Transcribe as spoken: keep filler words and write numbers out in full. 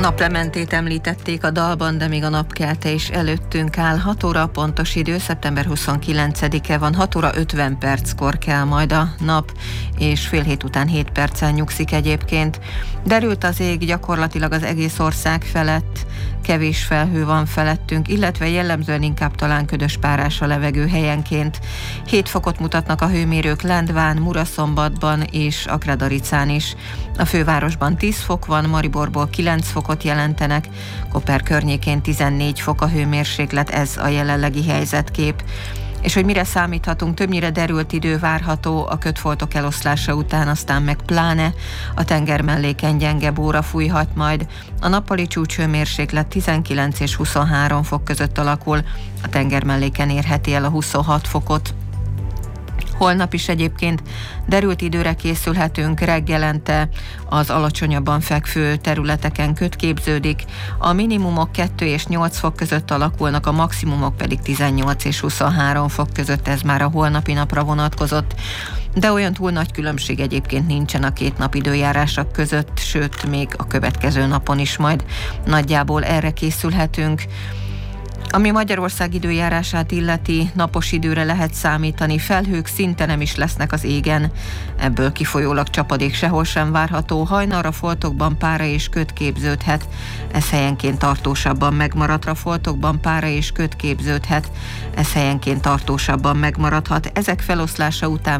Naplementét említették a dalban, de még a napkelte is előttünk áll. hat óra pontos idő, szeptember huszonkilencedike van, hat óra ötven perckor kell majd a nap, és fél hét után hét perccel nyugszik egyébként. Derült az ég gyakorlatilag az egész ország felett, kevés felhő van felettünk, illetve jellemzően inkább talán ködös párás a levegő helyenként. hét fokot mutatnak a hőmérők Lendván, Muraszombatban és Akradaricán is. A fővárosban tíz fok van, Mariborból kilenc fokot jelentenek, Koper környékén tizennégy fok a hőmérséklet, ez a jelenlegi helyzetkép. És hogy mire számíthatunk, többnyire derült idő várható a kötfoltok eloszlása után, aztán meg pláne a tenger melléken gyenge bóra fújhat majd. A nappali csúcshőmérséklet tizenkilenc és huszonhárom fok között alakul, a tenger melléken érheti el a huszonhat fokot. Holnap is egyébként derült időre készülhetünk, reggelente az alacsonyabban fekvő területeken köd képződik, a minimumok kettő és nyolc fok között alakulnak, a maximumok pedig tizennyolc és huszonhárom fok között, ez már a holnapi napra vonatkozott. De olyan túl nagy különbség egyébként nincsen a két nap időjárása között, sőt még a következő napon is majd nagyjából erre készülhetünk. Ami Magyarország időjárását illeti, napos időre lehet számítani, felhők szinte nem is lesznek az égen. Ebből kifolyólag csapadék sehol sem várható, hajnalra foltokban pára és köd képződhet. Ez helyenként tartósabban megmaradra foltokban pára és köd képződhet. Ez helyenként tartósabban megmaradhat. Ezek feloszlása után